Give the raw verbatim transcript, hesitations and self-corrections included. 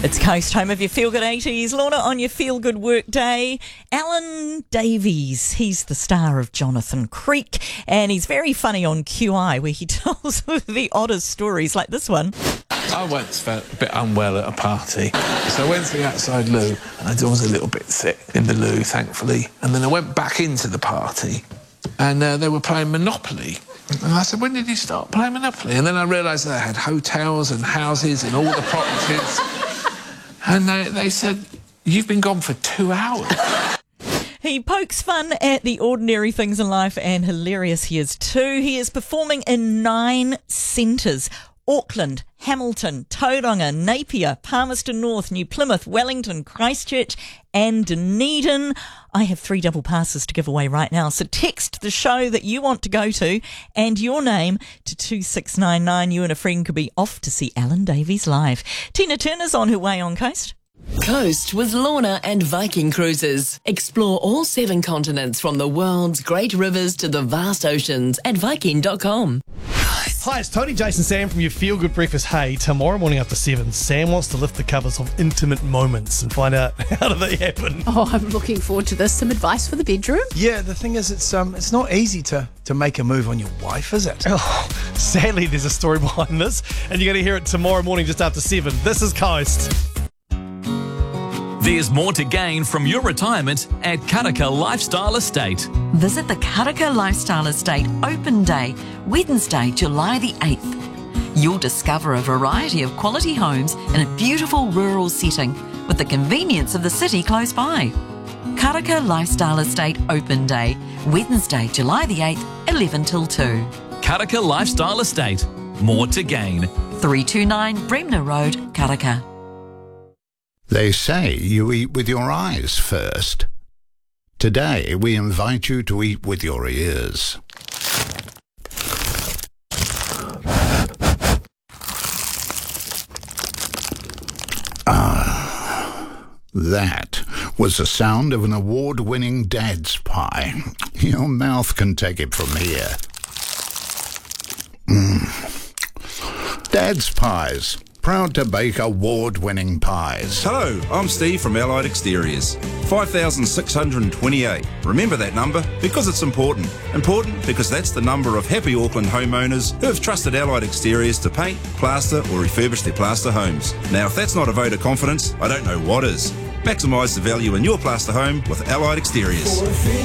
It's Coast, home of your Feel Good eighties. Lorna on your Feel Good Work Day. Alan Davies, he's the star of Jonathan Creek, and he's very funny on Q I, where he tells the oddest stories like this one. I once felt a bit unwell at a party, so I went to the outside loo, and I was a little bit sick in the loo, thankfully. And then I went back into the party, and uh, they were playing Monopoly. And I said, when did you start playing Monopoly? And then I realised they had hotels and houses and all the properties. And they, they said, you've been gone for two hours. He pokes fun at the ordinary things in life, and hilarious he is too. He is performing in nine centres. Auckland, Hamilton, Tauranga, Napier, Palmerston North, New Plymouth, Wellington, Christchurch and Dunedin. I have three double passes to give away right now, so text the show that you want to go to and your name to two six nine nine. You and a friend could be off to see Alan Davies live. Tina Turner's on her way on Coast. Coast with Lorna and Viking Cruises. Explore all seven continents, from the world's great rivers to the vast oceans, at viking dot com. Hi, it's Tony, Jason, Sam from your Feel Good Breakfast. Hey, tomorrow morning after seven, Sam wants to lift the covers of intimate moments and find out how do they happen. Oh, I'm looking forward to this. Some advice for the bedroom? Yeah, the thing is, it's um, it's not easy to, to make a move on your wife, is it? Oh, sadly, there's a story behind this, and you're going to hear it tomorrow morning just after seven. This is Coast. There's more to gain from your retirement at Karaka Lifestyle Estate. Visit the Karaka Lifestyle Estate Open Day, Wednesday, July the eighth. You'll discover a variety of quality homes in a beautiful rural setting with the convenience of the city close by. Karaka Lifestyle Estate Open Day, Wednesday, July the eighth, eleven till two. Karaka Lifestyle Estate. More to gain. three two nine Bremner Road, Karaka. They say you eat with your eyes first. Today, we invite you to eat with your ears. Ah, that was the sound of an award-winning Dad's pie. Your mouth can take it from here. Mm. Dad's Pies. Proud to bake award-winning pies. Hello, I'm Steve from Allied Exteriors. five thousand six hundred twenty-eight. Remember that number because it's important. Important because that's the number of happy Auckland homeowners who have trusted Allied Exteriors to paint, plaster or refurbish their plaster homes. Now, if that's not a vote of confidence, I don't know what is. Maximise the value in your plaster home with Allied Exteriors.